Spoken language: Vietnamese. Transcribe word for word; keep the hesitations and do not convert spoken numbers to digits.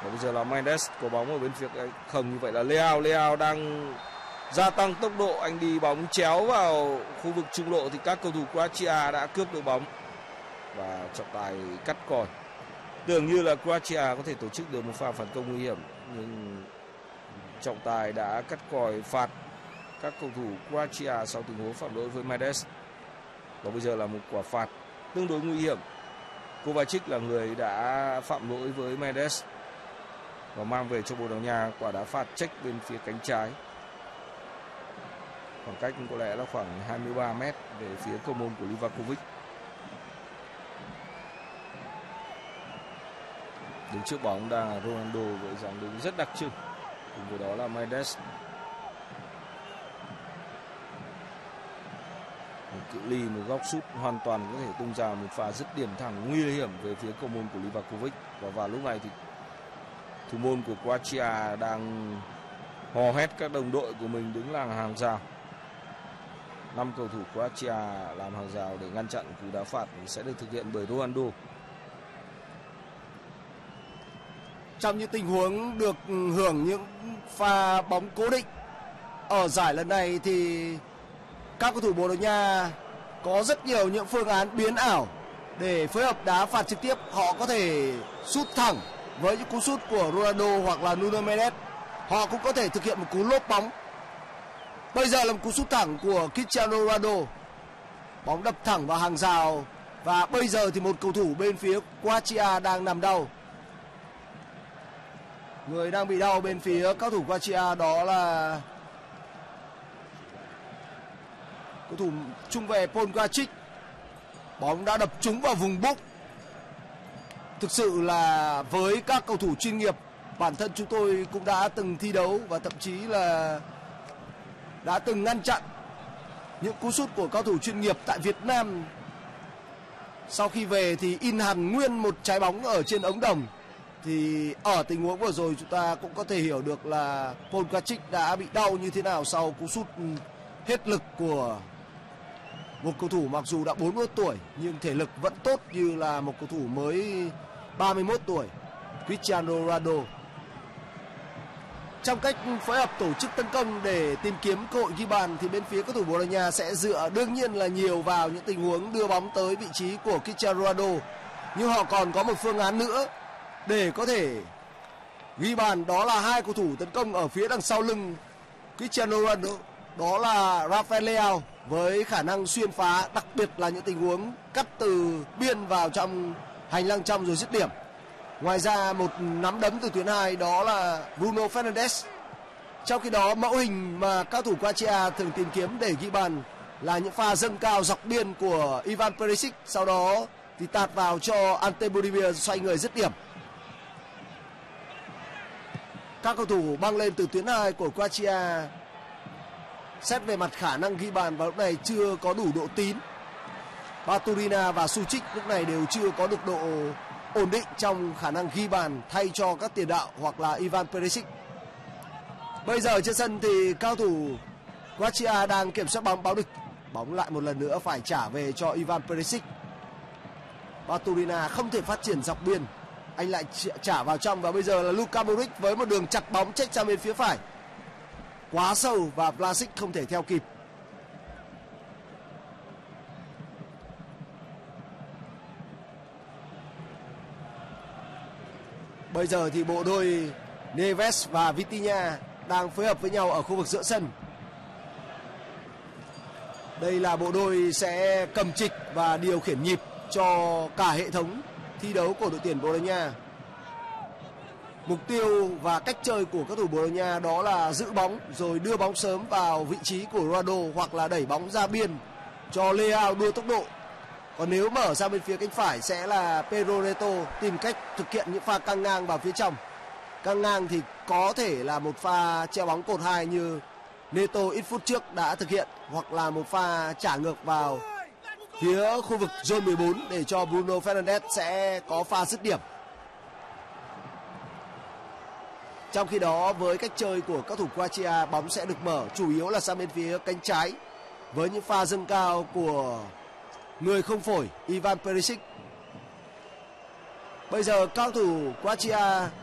Và bây giờ là Mendes có bóng ở bên phía không, như vậy là Leao Leao đang gia tăng tốc độ, anh đi bóng chéo vào khu vực trung lộ thì các cầu thủ Croatia đã cướp được bóng và trọng tài cắt còi. Tưởng như là Croatia có thể tổ chức được một pha phản công nguy hiểm, nhưng trọng tài đã cắt còi phạt các cầu thủ Croatia sau tình huống phạm lỗi với Mendes. Và bây giờ là một quả phạt tương đối nguy hiểm. Kovacic là người đã phạm lỗi với Mendes và mang về cho Bồ Đào Nha quả đá phạt check bên phía cánh trái. Khoảng cách có lẽ là khoảng hai mươi ba mét về phía cầu môn của Livakovic. Đứng trước bóng đang là Ronaldo với dáng đứng rất đặc trưng. Cùng với đó là Mendes. Một cự ly, một góc sút hoàn toàn có thể tung ra một pha dứt điểm thẳng nguy hiểm về phía cầu môn của Livakovic. Và vào lúc này thì thủ môn của Croatia đang hò hét các đồng đội của mình đứng làm hàng rào. Năm cầu thủ Croatia làm hàng rào để ngăn chặn cú đá phạt sẽ được thực hiện bởi Ronaldo. Trong những tình huống được hưởng những pha bóng cố định ở giải lần này thì các cầu thủ Bồ Đào Nha có rất nhiều những phương án biến ảo để phối hợp đá phạt trực tiếp. Họ có thể sút thẳng với những cú sút của Ronaldo hoặc là Nuno Mendes. Họ cũng có thể thực hiện một cú lốp bóng. Bây giờ là một cú sút thẳng của Cristiano Ronaldo. Bóng đập thẳng vào hàng rào. Và bây giờ thì một cầu thủ bên phía Croatia đang nằm đau. Người đang bị đau bên phía cầu thủ Croatia đó là cầu thủ trung vệ Paul Gacic. Bóng đã đập trúng vào vùng bụng. Thực sự là với các cầu thủ chuyên nghiệp, bản thân chúng tôi cũng đã từng thi đấu và thậm chí là đã từng ngăn chặn những cú sút của cầu thủ chuyên nghiệp tại Việt Nam. Sau khi về thì in hẳn nguyên một trái bóng ở trên ống đồng. Thì ở tình huống vừa rồi chúng ta cũng có thể hiểu được là Paul Gacic đã bị đau như thế nào sau cú sút hết lực của một cầu thủ mặc dù đã bốn mươi mốt tuổi nhưng thể lực vẫn tốt như là một cầu thủ mới ba mươi mốt tuổi, Cristiano Ronaldo. Trong cách phối hợp tổ chức tấn công để tìm kiếm cơ hội ghi bàn thì bên phía cầu thủ Bồ Đào Nha sẽ dựa đương nhiên là nhiều vào những tình huống đưa bóng tới vị trí của Cristiano Ronaldo, nhưng họ còn có một phương án nữa để có thể ghi bàn, đó là hai cầu thủ tấn công ở phía đằng sau lưng Cristiano Ronaldo, đó là Rafael Leao với khả năng xuyên phá, đặc biệt là những tình huống cắt từ biên vào trong hành lang trong rồi dứt điểm. Ngoài ra một nắm đấm từ tuyến hai đó là Bruno Fernandes. Trong khi đó mẫu hình mà các thủ Croatia thường tìm kiếm để ghi bàn là những pha dâng cao dọc biên của Ivan Perisic, sau đó thì tạt vào cho Ante Budimir xoay người dứt điểm. Các cầu thủ băng lên từ tuyến hai của Croatia xét về mặt khả năng ghi bàn vào lúc này chưa có đủ độ tín. Baturina và Sučić lúc này đều chưa có được độ ổn định trong khả năng ghi bàn thay cho các tiền đạo hoặc là Ivan Perisic. Bây giờ trên sân thì cao thủ Croatia đang kiểm soát bóng, báo địch. Bóng lại một lần nữa phải trả về cho Ivan Perisic. Baturina không thể phát triển dọc biên, anh lại trả vào trong và bây giờ là Luka Modric với một đường chặt bóng check sang bên phía phải. Quá sâu và Vlasic không thể theo kịp. Bây giờ thì bộ đôi Neves và Vitinha đang phối hợp với nhau ở khu vực giữa sân. Đây là bộ đôi sẽ cầm trịch và điều khiển nhịp cho cả hệ thống thi đấu của đội tuyển Bồ Đào Nha. Mục tiêu và cách chơi của các thủ Bồ Đào Nha đó là giữ bóng rồi đưa bóng sớm vào vị trí của Ronaldo hoặc là đẩy bóng ra biên cho Leao đua tốc độ. Còn nếu mở sang bên phía cánh phải sẽ là Pedro Neto tìm cách thực hiện những pha căng ngang vào phía trong. Căng ngang thì có thể là một pha treo bóng cột hai như Neto ít phút trước đã thực hiện, hoặc là một pha trả ngược vào phía khu vực zone mười bốn để cho Bruno Fernandes sẽ có pha dứt điểm. Trong khi đó với cách chơi của các thủ Croatia, bóng sẽ được mở chủ yếu là sang bên phía cánh trái với những pha dâng cao của người không phổi Ivan Perisic. Bây giờ cao thủ Croatia